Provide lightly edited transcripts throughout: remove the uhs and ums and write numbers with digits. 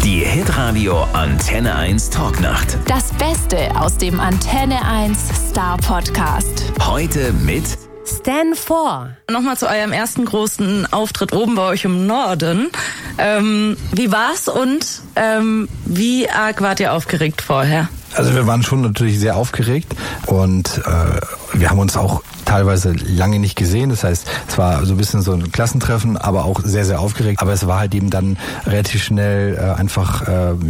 Die Hitradio Antenne 1 Talknacht. Das Beste aus dem Antenne 1 Star Podcast. Heute mit Stand 4. Nochmal zu eurem ersten großen Auftritt oben bei euch im Norden. Wie war's und wie arg wart ihr aufgeregt vorher? Also wir waren schon natürlich sehr aufgeregt und wir haben uns auch teilweise lange nicht gesehen. Das heißt, es war so ein bisschen so ein Klassentreffen, aber auch sehr, sehr aufgeregt. Aber es war halt eben dann relativ schnell hat einfach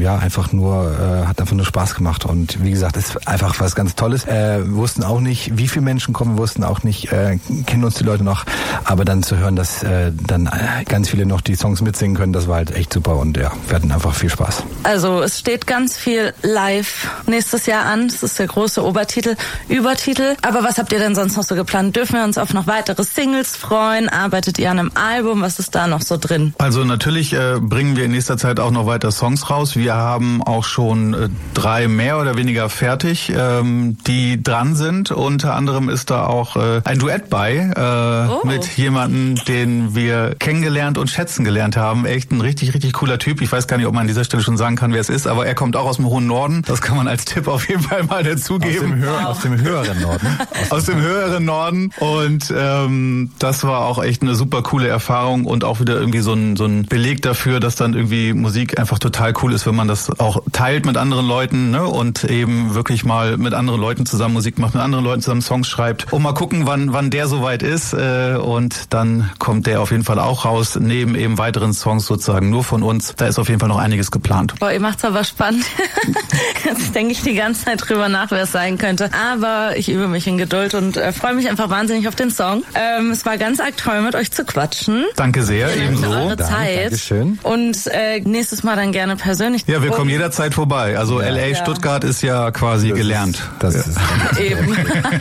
nur Spaß gemacht. Und wie gesagt, es ist einfach was ganz Tolles. Wir wussten auch nicht, wie viele Menschen kommen, wir wussten auch nicht, kennen uns die Leute noch. Aber dann zu hören, dass dann ganz viele noch die Songs mitsingen können, das war halt echt super. Und ja, wir hatten einfach viel Spaß. Also es steht ganz viel live nächstes Jahr an. Das ist der große Übertitel. Aber was habt ihr denn sonst noch so geplant? Dürfen wir uns auf noch weitere Singles freuen? Arbeitet ihr an einem Album? Was ist da noch so drin? Also natürlich bringen wir in nächster Zeit auch noch weiter Songs raus. Wir haben auch schon 3 mehr oder weniger fertig, die dran sind. Unter anderem ist da auch ein Duett bei mit jemandem, den wir kennengelernt und schätzen gelernt haben. Echt ein richtig, richtig cooler Typ. Ich weiß gar nicht, ob man an dieser Stelle schon sagen kann, wer es ist, aber er kommt auch aus dem hohen Norden. Das kann man als Tipp auf jeden Fall mal dazugeben. Aus dem höheren Norden. Aus dem höheren Norden. Und das war auch echt eine super coole Erfahrung und auch wieder irgendwie so ein Beleg dafür, dass dann irgendwie Musik einfach total cool ist, wenn man das auch teilt mit anderen Leuten, ne? Und eben wirklich mal mit anderen Leuten zusammen Musik macht, mit anderen Leuten zusammen Songs schreibt und mal gucken, wann der soweit ist. Und dann kommt der auf jeden Fall auch raus, neben eben weiteren Songs sozusagen nur von uns. Da ist auf jeden Fall noch einiges geplant. Boah, ihr macht's aber spannend. Jetzt denke ich die ganze Zeit drüber nach, wer es sein könnte. Aber ich übe mich in Geduld und freue mich einfach wahnsinnig auf den Song. Es war ganz arg toll, mit euch zu quatschen. Danke sehr, ebenso. Eure Zeit. Dankeschön. Und nächstes Mal dann gerne persönlich. Ja, wir kommen jederzeit vorbei. Also LA, Stuttgart ist ja quasi gelernt. Das ist Eben.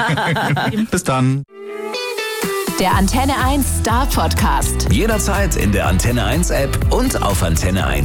Bis dann. Der Antenne 1 Star Podcast. jederzeit in der Antenne 1 App und auf antenne1.de.